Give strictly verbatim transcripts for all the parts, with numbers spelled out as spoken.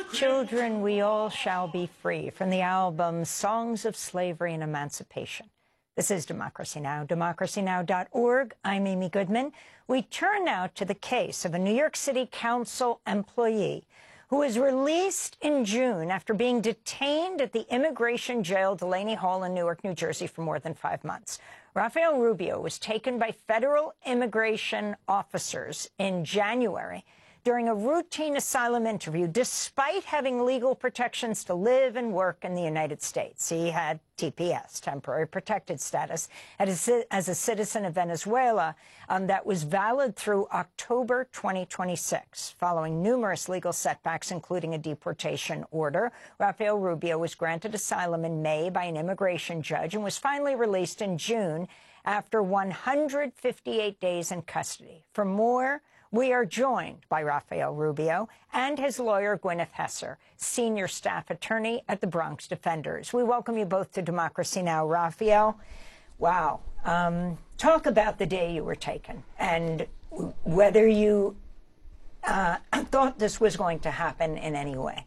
Children, we all shall be free, from the album Songs of Slavery and Emancipation. This is Democracy Now!, democracy now dot org. I'm Amy Goodman. We turn now to the case of a New York City Council employee who was released in June after being detained at the immigration jail Delaney Hall in Newark, New Jersey for more than five months. Rafael Rubio was taken by federal immigration officers in January during a routine asylum interview, despite having legal protections to live and work in the United States. He had T P S, temporary protected status, as a citizen of Venezuela um, that was valid through October twenty twenty-six. Following numerous legal setbacks, including a deportation order, Rafael Rubio was granted asylum in May by an immigration judge and was finally released in June after one hundred fifty-eight days in custody. For more, we are joined by Rafael Rubio and his lawyer, Gwyneth Hesser, senior staff attorney at the Bronx Defenders. We welcome you both to Democracy Now!. Rafael, wow. Um, talk about the day you were taken and whether you uh, thought this was going to happen in any way.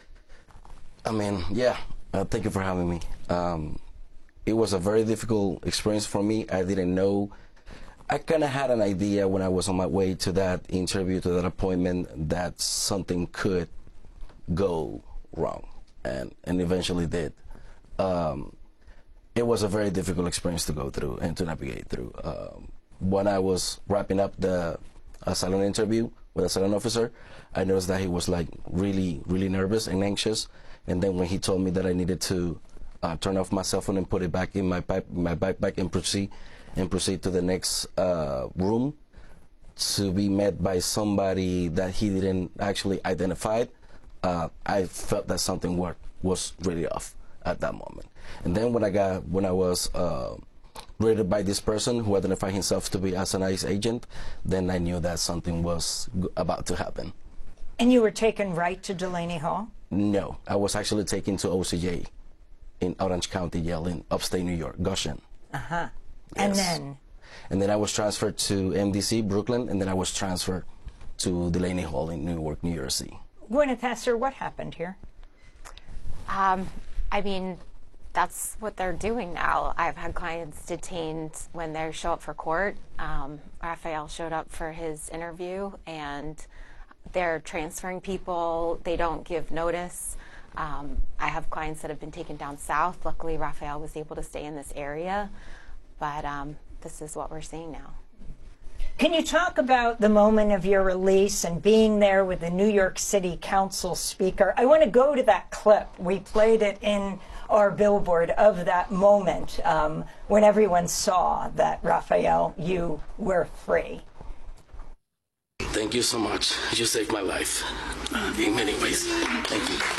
I mean, yeah, uh, thank you for having me. Um, it was a very difficult experience for me. I didn't know. I kind of had an idea when I was on my way to that interview, to that appointment, that something could go wrong, and, and eventually did. Um, it was a very difficult experience to go through and to navigate through. Um, when I was wrapping up the asylum interview with a asylum officer, I noticed that he was like really, really nervous and anxious. And then when he told me that I needed to uh, turn off my cell phone and put it back in my, pipe, my backpack and proceed, and proceed to the next uh, room to be met by somebody that he didn't actually identify, uh, I felt that something were, was really off at that moment. And then when I got, when I was uh, rated by this person who identified himself to be as an ICE agent, then I knew that something was about to happen. And you were taken right to Delaney Hall? No, I was actually taken to O C J in Orange County Jail in upstate New York, Goshen. Uh-huh. Yes. And then? And then I was transferred to M D C, Brooklyn, and then I was transferred to Delaney Hall in Newark, New Jersey. Gwyneth Hesser, what happened here? Um, I mean, that's what they're doing now. I've had clients detained when they show up for court. Um, Rafael showed up for his interview, and they're transferring people. They don't give notice. Um, I have clients that have been taken down south. Luckily, Rafael was able to stay in this area. But um, this is what we're seeing now. Can you talk about the moment of your release and being there with the New York City Council speaker? I want to go to that clip. We played it in our billboard of that moment um, when everyone saw that, Rafael, you were free. Thank you so much. You saved my life uh, in many ways. Thank you.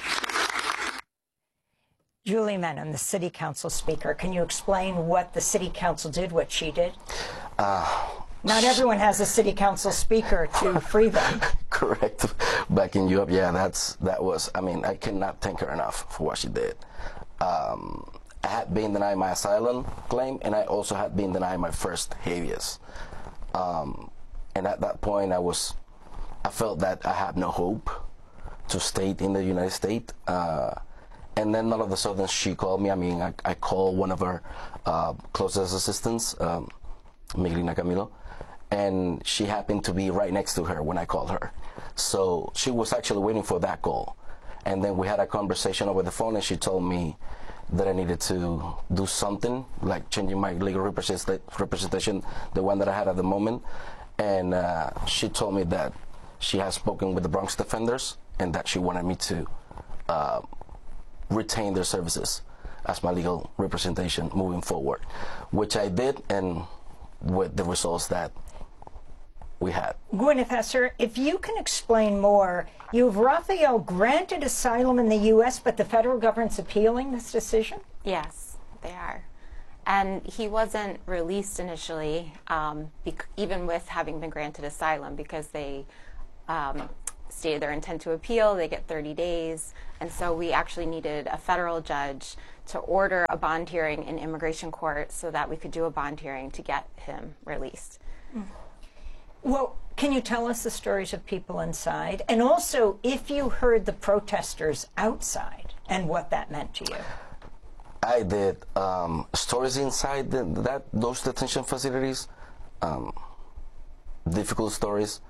Julie Menem, the City Council Speaker, can you explain what the City Council did, what she did? Uh, Not everyone has a City Council Speaker to free them. Correct. Backing you up, yeah, that's that was, I mean, I cannot thank her enough for what she did. Um, I had been denied my asylum claim, and I also had been denied my first habeas. Um, and at that point, I was, I felt that I had no hope to stay in the United States. Uh, And then all of a sudden she called me. I mean, I, I called one of her uh, closest assistants, um, Miguelina Camilo, and she happened to be right next to her when I called her. So she was actually waiting for that call. And then we had a conversation over the phone, and she told me that I needed to do something, like changing my legal representation, the one that I had at the moment. And uh, she told me that she has spoken with the Bronx Defenders and that she wanted me to uh, retain their services as my legal representation moving forward, which I did, and with the results that we had. Gwyneth Hesser, if you can explain more, you have Rafael granted asylum in the U S, but the federal government's appealing this decision? Yes, they are. And he wasn't released initially, um, even with having been granted asylum, because they um, stated their intent to appeal. They get thirty days. And so we actually needed a federal judge to order a bond hearing in immigration court so that we could do a bond hearing to get him released. Well, Can you tell us the stories of people inside? And also, if you heard the protesters outside and what that meant to you? I did. Um, stories inside the, that those detention facilities, um, difficult stories.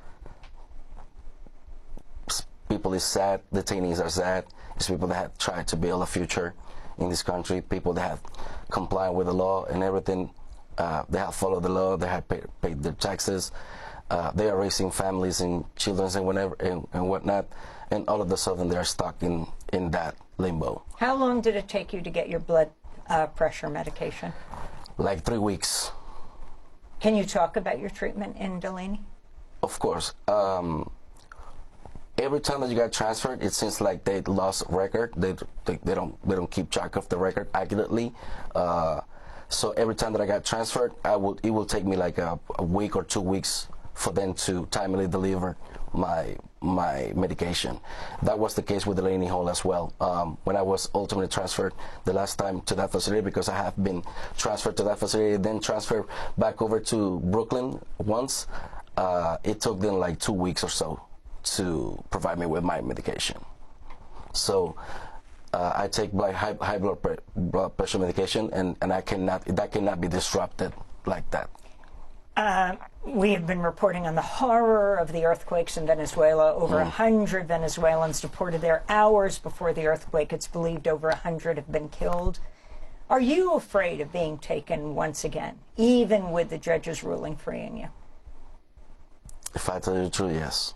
People is sad, detainees are sad. It's people that have tried to build a future in this country, people that have complied with the law and everything. Uh, they have followed the law, they have paid, paid their taxes. Uh, they are raising families and children and whatever and, and whatnot, and all of a sudden they are stuck in, in that limbo. How long did it take you to get your blood uh, pressure medication? Like three weeks. Can you talk about your treatment in Delaney? Of course. Um, every time that you got transferred, it seems like they lost record. They, they they don't they don't keep track of the record accurately. Uh, so every time that I got transferred, I would it will take me like a, a week or two weeks for them to timely deliver my my medication. That was the case with Delaney Hall as well. Um, when I was ultimately transferred the last time to that facility, because I have been transferred to that facility, then transferred back over to Brooklyn once, uh, it took them like two weeks or so to provide me with my medication. So uh, I take my high, high blood, pre blood pressure medication, and, and I cannot that cannot be disrupted like that. Uh, we have been reporting on the horror of the earthquakes in Venezuela. Over a mm. hundred Venezuelans deported there hours before the earthquake. It's believed over a hundred have been killed. Are you afraid of being taken once again, even with the judge's ruling freeing you? If I tell you the truth, yes.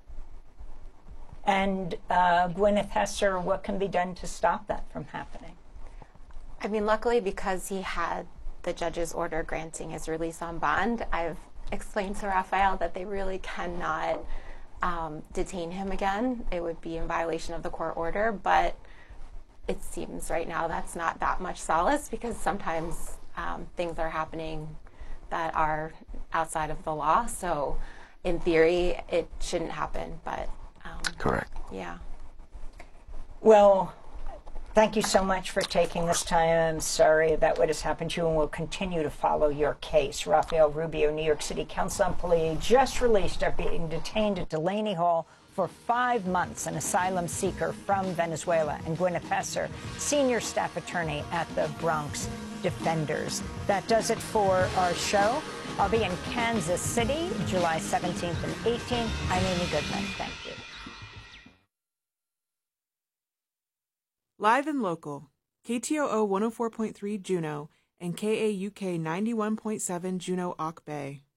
And uh, Gwyneth Hesser, what can be done to stop that from happening? I mean, luckily, because he had the judge's order granting his release on bond, I've explained to Rafael that they really cannot um, detain him again. It would be in violation of the court order, but it seems right now that's not that much solace, because sometimes um, things are happening that are outside of the law. So in theory, it shouldn't happen, but um, correct. Yeah. Well, thank you so much for taking this time. I'm sorry about what has happened to you, and we'll continue to follow your case. Rafael Rubio, New York City Council on Police, just released after being detained at Delaney Hall for five months, an asylum seeker from Venezuela, and Gwyneth Hesser, senior staff attorney at the Bronx Defenders. That does it for our show. I'll be in Kansas City, July seventeenth and eighteenth. I'm Amy Goodman. Thank you. Live and local, K T O O one oh four point three Juneau and K A U K ninety-one point seven Juneau Auk Bay.